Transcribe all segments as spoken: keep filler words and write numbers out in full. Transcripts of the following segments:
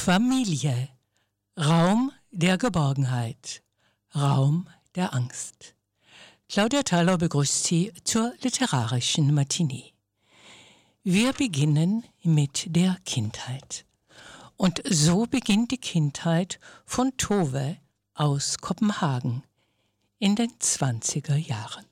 Familie. Raum der Geborgenheit. Raum der Angst. Claudia Thaler begrüßt Sie zur literarischen Matinee. Wir beginnen mit der Kindheit. Und so beginnt die Kindheit von Tove aus Kopenhagen in den zwanziger Jahren.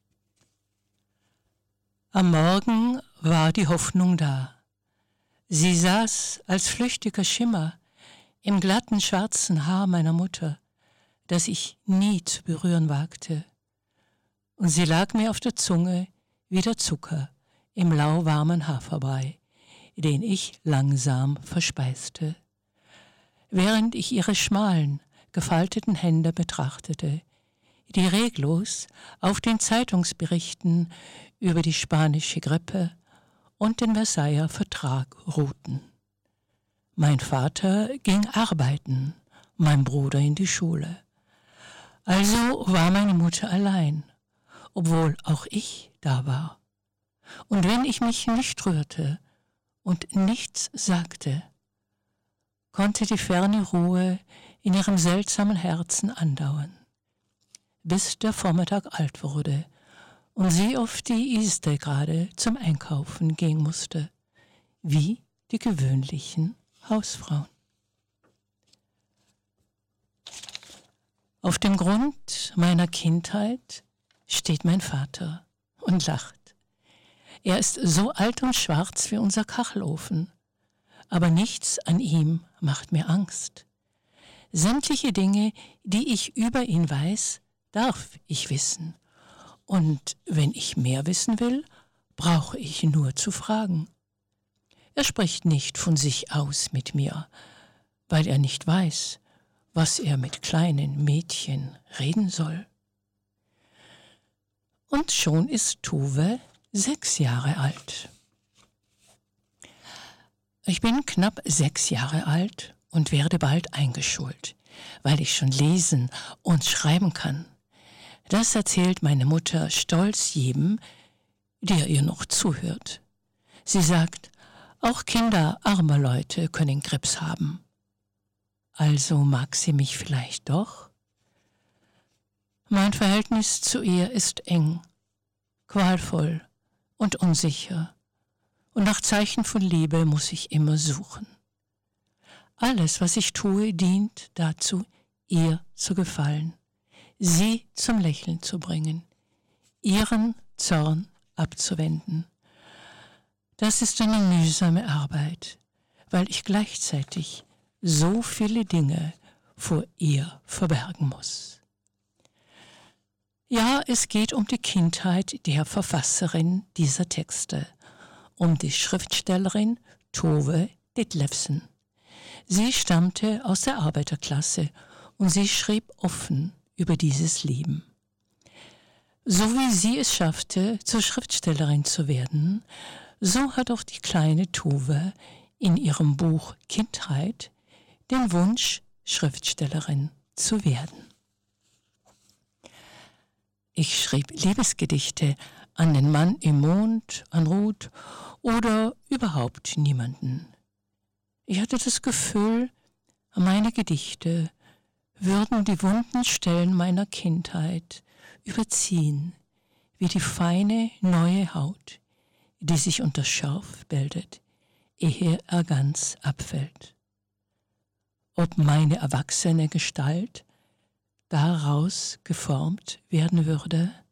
Am Morgen war die Hoffnung da. Sie saß als flüchtiger Schimmer im glatten schwarzen Haar meiner Mutter, das ich nie zu berühren wagte. Und sie lag mir auf der Zunge wie der Zucker im lauwarmen Haferbrei, den ich langsam verspeiste. Während ich ihre schmalen, gefalteten Hände betrachtete, die reglos auf den Zeitungsberichten über die spanische Grippe und den Versailler Vertrag ruhten. Mein Vater ging arbeiten, mein Bruder in die Schule. Also war meine Mutter allein, obwohl auch ich da war. Und wenn ich mich nicht rührte und nichts sagte, konnte die ferne Ruhe in ihrem seltsamen Herzen andauern, bis der Vormittag alt wurde und sie auf die Istergrade zum Einkaufen gehen musste, wie die gewöhnlichen Hausfrauen. Auf dem Grund meiner Kindheit steht mein Vater und lacht. Er ist so alt und schwarz wie unser Kachelofen, aber nichts an ihm macht mir Angst. Sämtliche Dinge, die ich über ihn weiß, darf ich wissen. Und wenn ich mehr wissen will, brauche ich nur zu fragen. Er spricht nicht von sich aus mit mir, weil er nicht weiß, was er mit kleinen Mädchen reden soll. Und schon ist Tove sechs Jahre alt. Ich bin knapp sechs Jahre alt und werde bald eingeschult, weil ich schon lesen und schreiben kann. Das erzählt meine Mutter stolz jedem, der ihr noch zuhört. Sie sagt, auch Kinder armer Leute können Krebs haben. Also mag sie mich vielleicht doch? Mein Verhältnis zu ihr ist eng, qualvoll und unsicher. Und nach Zeichen von Liebe muss ich immer suchen. Alles, was ich tue, dient dazu, ihr zu gefallen, sie zum Lächeln zu bringen, ihren Zorn abzuwenden. Das ist eine mühsame Arbeit, weil ich gleichzeitig so viele Dinge vor ihr verbergen muss. Ja, es geht um die Kindheit der Verfasserin dieser Texte, um die Schriftstellerin Tove Ditlevsen. Sie stammte aus der Arbeiterklasse und sie schrieb offen über dieses Leben. So wie sie es schaffte, zur Schriftstellerin zu werden, so hat auch die kleine Tove in ihrem Buch Kindheit den Wunsch, Schriftstellerin zu werden. Ich schrieb Liebesgedichte an den Mann im Mond, an Ruth oder überhaupt niemanden. Ich hatte das Gefühl, meine Gedichte würden die wunden Stellen meiner Kindheit überziehen, wie die feine neue Haut, die sich unter Schorf bildet, ehe er ganz abfällt. Ob meine erwachsene Gestalt daraus geformt werden würde?